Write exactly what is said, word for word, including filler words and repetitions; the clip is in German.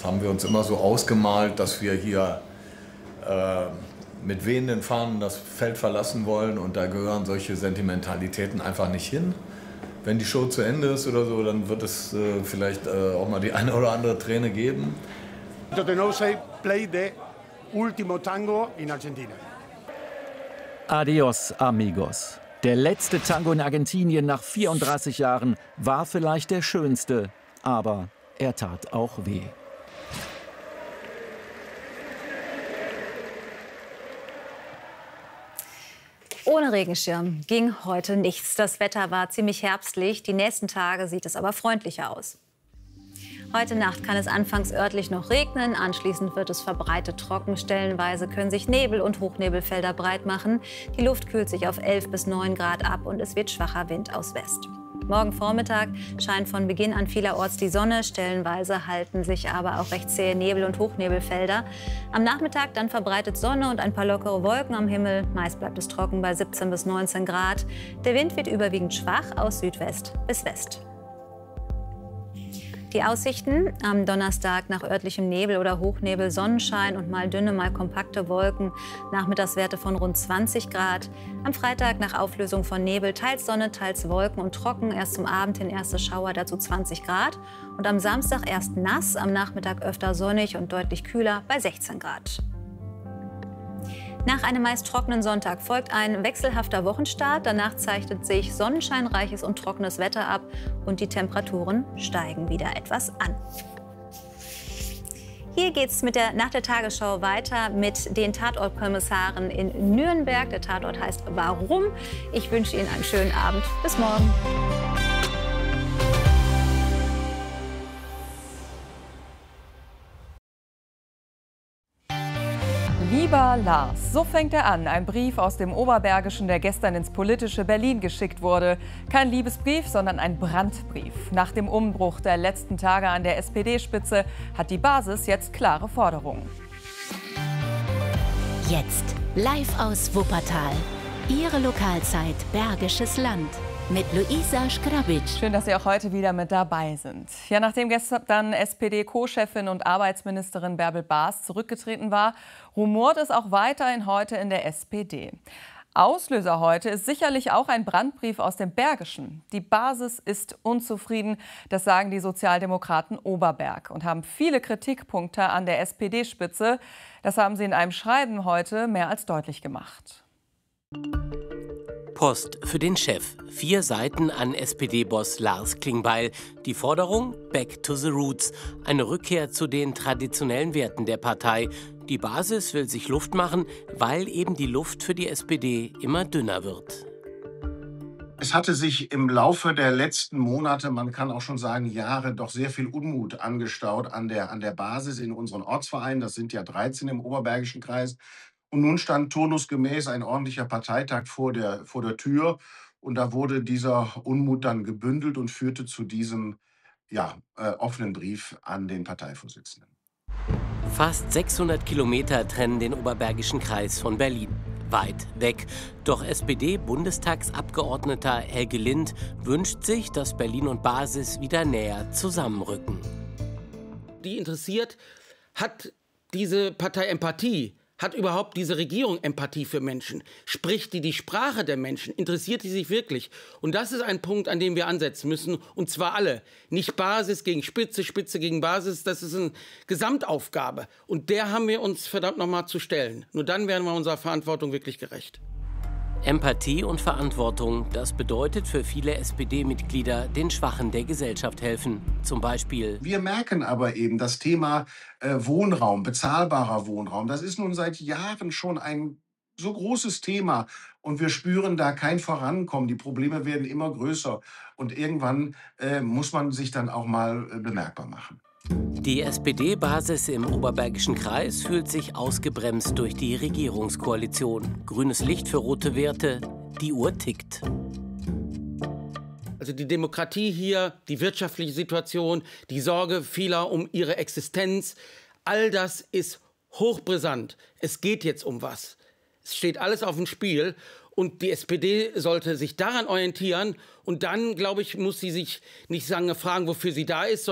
haben wir uns immer so ausgemalt, dass wir hier äh, mit wehenden Fahnen das Feld verlassen wollen und da gehören solche Sentimentalitäten einfach nicht hin. Wenn die Show zu Ende ist oder so, dann wird es äh, vielleicht äh, auch mal die eine oder andere Träne geben. Totenose play the último tango in Argentina. Adios, amigos. Der letzte Tango in Argentinien nach vierunddreißig Jahren war vielleicht der schönste, aber er tat auch weh. Ohne Regenschirm ging heute nichts. Das Wetter war ziemlich herbstlich. Die nächsten Tage sieht es aber freundlicher aus. Heute Nacht kann es anfangs örtlich noch regnen, anschließend wird es verbreitet trocken. Stellenweise können sich Nebel- und Hochnebelfelder breit machen. Die Luft kühlt sich auf elf bis neun Grad ab und es wird schwacher Wind aus West. Morgen Vormittag scheint von Beginn an vielerorts die Sonne. Stellenweise halten sich aber auch recht zähe Nebel- und Hochnebelfelder. Am Nachmittag dann verbreitet Sonne und ein paar lockere Wolken am Himmel. Meist bleibt es trocken bei siebzehn bis neunzehn Grad. Der Wind wird überwiegend schwach aus Südwest bis West. Die Aussichten am Donnerstag nach örtlichem Nebel oder Hochnebel, Sonnenschein und mal dünne, mal kompakte Wolken. Nachmittagswerte von rund zwanzig Grad. Am Freitag nach Auflösung von Nebel teils Sonne, teils Wolken und trocken. Erst zum Abend hin erste Schauer, dazu zwanzig Grad. Und am Samstag erst nass, am Nachmittag öfter sonnig und deutlich kühler bei sechzehn Grad. Nach einem meist trockenen Sonntag folgt ein wechselhafter Wochenstart. Danach zeichnet sich sonnenscheinreiches und trockenes Wetter ab und die Temperaturen steigen wieder etwas an. Hier geht's mit der, nach der Tagesschau weiter mit den Tatortkommissaren in Nürnberg. Der Tatort heißt Warum? Ich wünsche Ihnen einen schönen Abend. Bis morgen. Lieber Lars, so fängt er an. Ein Brief aus dem Oberbergischen, der gestern ins politische Berlin geschickt wurde. Kein Liebesbrief, sondern ein Brandbrief. Nach dem Umbruch der letzten Tage an der S P D-Spitze hat die Basis jetzt klare Forderungen. Jetzt live aus Wuppertal. Ihre Lokalzeit Bergisches Land. Mit Luisa Schgrabic. Schön, dass Sie auch heute wieder mit dabei sind. Ja, nachdem gestern S P D-Co-Chefin und Arbeitsministerin Bärbel Baas zurückgetreten war, rumort es auch weiterhin heute in der S P D. Auslöser heute ist sicherlich auch ein Brandbrief aus dem Bergischen. Die Basis ist unzufrieden, das sagen die Sozialdemokraten Oberberg und haben viele Kritikpunkte an der S P D-Spitze. Das haben sie in einem Schreiben heute mehr als deutlich gemacht. Post für den Chef. Vier Seiten an S P D-Boss Lars Klingbeil. Die Forderung: Back to the Roots. Eine Rückkehr zu den traditionellen Werten der Partei. Die Basis will sich Luft machen, weil eben die Luft für die S P D immer dünner wird. Es hatte sich im Laufe der letzten Monate, man kann auch schon sagen Jahre, doch sehr viel Unmut angestaut an der, an der Basis in unseren Ortsvereinen. Das sind ja dreizehn im Oberbergischen Kreis. Und nun stand turnusgemäß ein ordentlicher Parteitag vor der, vor der Tür. Und da wurde dieser Unmut dann gebündelt und führte zu diesem ja, äh, offenen Brief an den Parteivorsitzenden. Fast sechshundert Kilometer trennen den Oberbergischen Kreis von Berlin. Weit weg. Doch S P D-Bundestagsabgeordneter Helge Lind wünscht sich, dass Berlin und Basis wieder näher zusammenrücken. Die interessiert, hat diese Partei Empathie? Hat überhaupt diese Regierung Empathie für Menschen? Spricht die die Sprache der Menschen? Interessiert die sich wirklich? Und das ist ein Punkt, an dem wir ansetzen müssen. Und zwar alle. Nicht Basis gegen Spitze, Spitze gegen Basis. Das ist eine Gesamtaufgabe. Und der haben wir uns verdammt noch mal zu stellen. Nur dann werden wir unserer Verantwortung wirklich gerecht. Empathie und Verantwortung, das bedeutet für viele S P D-Mitglieder, den Schwachen der Gesellschaft helfen. Zum Beispiel: Wir merken aber eben das Thema äh, Wohnraum, bezahlbarer Wohnraum. Das ist nun seit Jahren schon ein so großes Thema. Und wir spüren da kein Vorankommen. Die Probleme werden immer größer. Und irgendwann äh, muss man sich dann auch mal äh, bemerkbar machen. Die S P D-Basis im Oberbergischen Kreis fühlt sich ausgebremst durch die Regierungskoalition. Grünes Licht für rote Werte, die Uhr tickt. Also die Demokratie hier, die wirtschaftliche Situation, die Sorge vieler um ihre Existenz, all das ist hochbrisant. Es geht jetzt um was. Es steht alles auf dem Spiel. Und die S P D sollte sich daran orientieren. Und dann, glaube ich, muss sie sich nicht lange fragen, wofür sie da ist, sondern